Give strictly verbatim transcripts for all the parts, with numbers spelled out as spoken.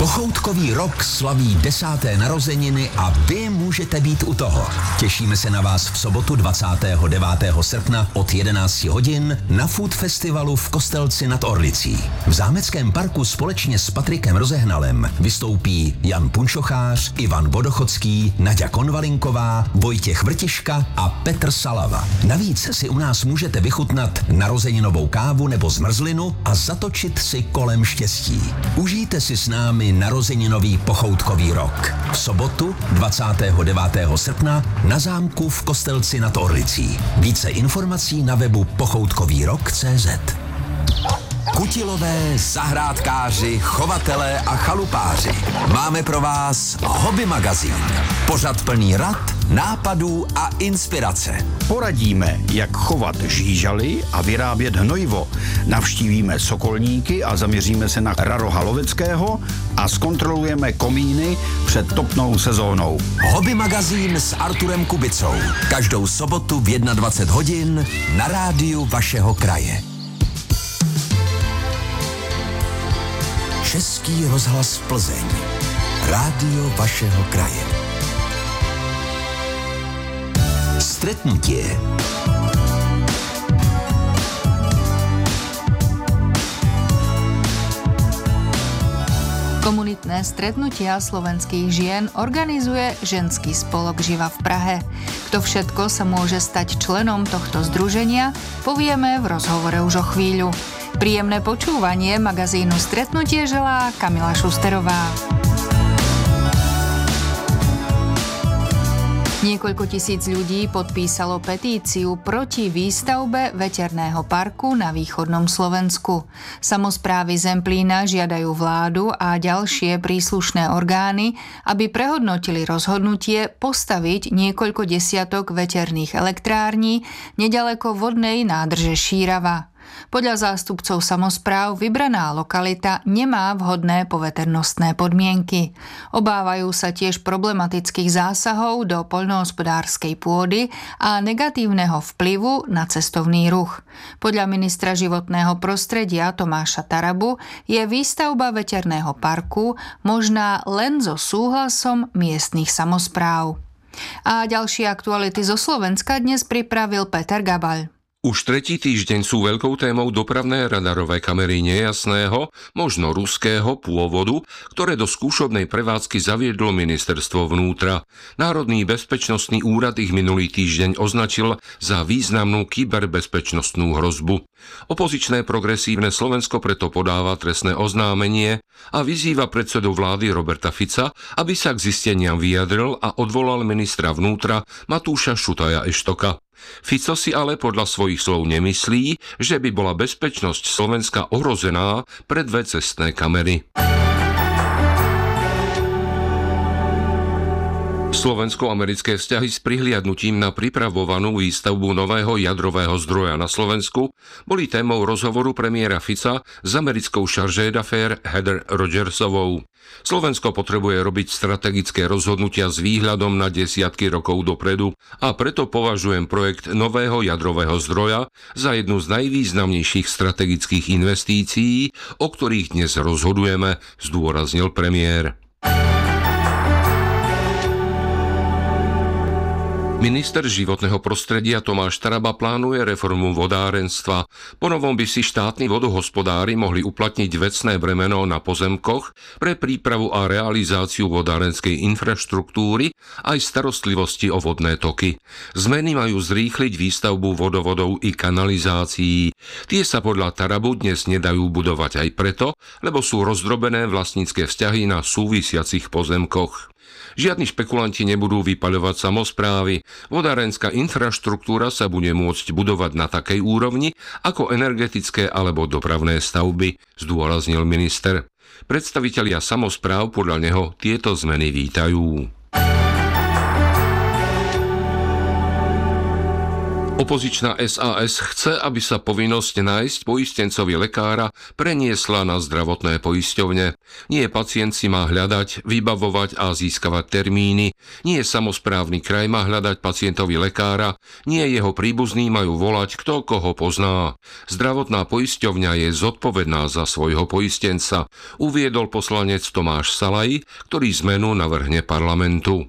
Pochoutkový rok slaví desáté narozeniny a vy můžete být u toho. Těšíme se na vás v sobotu dvacátého devátého srpna od jedenácti hodin na Food Festivalu v Kostelci nad Orlicí. V Zámeckém parku společně s Patrikem Rozehnalem vystoupí Jan Punčochář, Ivan Vodochodský, Naďa Konvalinková, Vojtěch Vrtiška a Petr Salava. Navíc si u nás můžete vychutnat narozeninovou kávu nebo zmrzlinu a zatočit si kolem štěstí. Užijte si s námi narozeninový pochoutkový rok. V sobotu dvacátého devátého srpna na zámku v Kostelci nad Orlicí. Více informací na webu pochoutkovýrok tečka cé zet. Kutilové, zahrádkáři, chovatelé a chalupáři. Máme pro vás Hobby magazín. Pořad plný rad, nápadů a inspirace. Poradíme, jak chovat žížaly a vyrábět hnojivo. Navštívíme sokolníky a zaměříme se na Raroha Loveckého a zkontrolujeme komíny před topnou sezónou. Hobby magazín s Arturem Kubicou. Každou sobotu v dvacet jedna hodin na rádiu vašeho kraje. Český rozhlas Plzeň. Rádio vašeho kraje. Stretnutie. Komunitné stretnutia slovenských žien organizuje Ženský spolok Živa v Prahe. Kto všetko sa môže stať členom tohto združenia, povieme v rozhovore už o chvíľu. Príjemné počúvanie magazínu Stretnutie želá Kamila Šusterová. Niekoľko tisíc ľudí podpísalo petíciu proti výstavbe veterného parku na východnom Slovensku. Samosprávy Zemplína žiadajú vládu a ďalšie príslušné orgány, aby prehodnotili rozhodnutie postaviť niekoľko desiatok veterných elektrární neďaleko vodnej nádrže Šírava. Podľa zástupcov samospráv vybraná lokalita nemá vhodné poveternostné podmienky. Obávajú sa tiež problematických zásahov do poľnohospodárskej pôdy a negatívneho vplyvu na cestovný ruch. Podľa ministra životného prostredia Tomáša Tarabu je výstavba veterného parku možná len so súhlasom miestnych samospráv. A ďalšie aktuality zo Slovenska dnes pripravil Peter Gabaľ. Už tretí týždeň sú veľkou témou dopravné radarové kamery nejasného, možno ruského pôvodu, ktoré do skúšobnej prevádzky zaviedlo ministerstvo vnútra. Národný bezpečnostný úrad ich minulý týždeň označil za významnú kyberbezpečnostnú hrozbu. Opozičné progresívne Slovensko preto podáva trestné oznámenie a vyzýva predsedu vlády Roberta Fica, aby sa k zisteniam vyjadril a odvolal ministra vnútra Matúša Šutaja Eštoka. Fico si ale podľa svojich slov nemyslí, že by bola bezpečnosť Slovenska ohrozená pre dve cestné kamery. Slovensko-americké vzťahy s prihliadnutím na pripravovanú výstavbu nového jadrového zdroja na Slovensku boli témou rozhovoru premiéra Fica s americkou chargé d'affaires Heather Rogersovou. Slovensko potrebuje robiť strategické rozhodnutia s výhľadom na desiatky rokov dopredu a preto považujem projekt nového jadrového zdroja za jednu z najvýznamnejších strategických investícií, o ktorých dnes rozhodujeme, zdôraznil premiér. Minister životného prostredia Tomáš Taraba plánuje reformu vodárenstva. Ponovom by si štátni vodohospodári mohli uplatniť vecné bremeno na pozemkoch pre prípravu a realizáciu vodárenskej infraštruktúry aj starostlivosti o vodné toky. Zmeny majú zrýchliť výstavbu vodovodov i kanalizácií. Tie sa podľa Tarabu dnes nedajú budovať aj preto, lebo sú rozdrobené vlastnícke vzťahy na súvisiacich pozemkoch. Žiadni špekulanti nebudú vypaľovať samosprávy. Vodárenská infraštruktúra sa bude môcť budovať na takej úrovni ako energetické alebo dopravné stavby, zdôraznil minister. Predstavitelia samospráv podľa neho tieto zmeny vítajú. Opozičná es a es chce, aby sa povinnosť nájsť poistencovi lekára preniesla na zdravotné poisťovne. Nie pacient si má hľadať, vybavovať a získavať termíny, nie samosprávny kraj má hľadať pacientovi lekára, nie jeho príbuzní majú volať, kto koho pozná. Zdravotná poisťovňa je zodpovedná za svojho poistenca, uviedol poslanec Tomáš Salaj, ktorý zmenu navrhne parlamentu.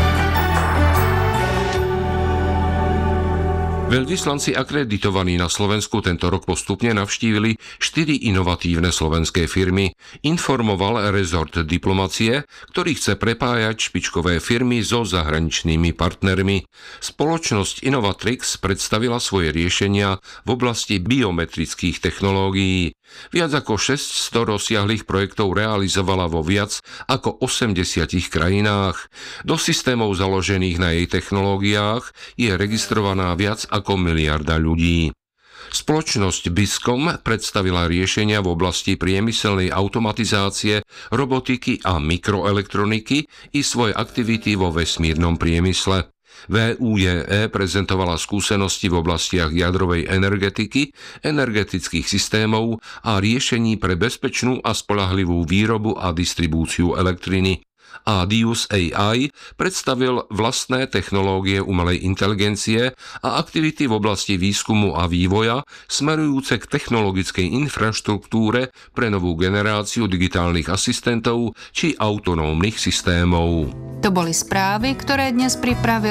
Veľvyslanci akreditovaní na Slovensku tento rok postupne navštívili štyri inovatívne slovenské firmy, informoval rezort diplomacie, ktorý chce prepájať špičkové firmy so zahraničnými partnermi. Spoločnosť Innovatrix predstavila svoje riešenia v oblasti biometrických technológií. Viac ako šesťsto rozsiahlych projektov realizovala vo viac ako osemdesiatich krajinách. Do systémov založených na jej technológiách je registrovaná viac ako miliarda ľudí. Spoločnosť Biscom predstavila riešenia v oblasti priemyselnej automatizácie, robotiky a mikroelektroniky i svoje aktivity vo vesmírnom priemysle. vé ú jé é prezentovala skúsenosti v oblastiach jadrovej energetiky, energetických systémov a riešení pre bezpečnú a spoľahlivú výrobu a distribúciu elektriny. A Dius á í predstavil vlastné technológie umelej inteligencie a aktivity v oblasti výskumu a vývoja smerujúce k technologickej infraštruktúre pre novú generáciu digitálnych asistentov či autonómnych systémov. To boli správy, ktoré dnes pripravil